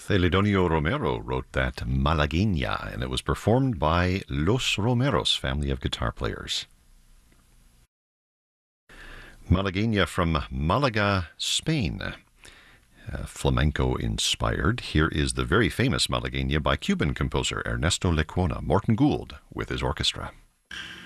Celedonio Romero wrote that Malagueña, and it was performed by Los Romeros, family of guitar players. Malagueña from Malaga, Spain. Flamenco inspired. Here is the very famous Malagueña by Cuban composer Ernesto Lecuona, Morton Gould with his orchestra.